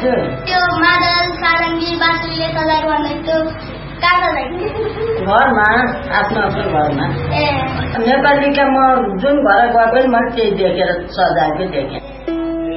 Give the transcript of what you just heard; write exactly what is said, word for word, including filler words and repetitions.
थियो त्यो मादल सारङ्गी बाँसुरीले सजाएको भन्दै त्यो कहाँ सजाएको घरमा आफ्नो आफ्नो घरमा ए नेपालीका म जुन घर गएको म त्यही देखेर सजाएको देखेँ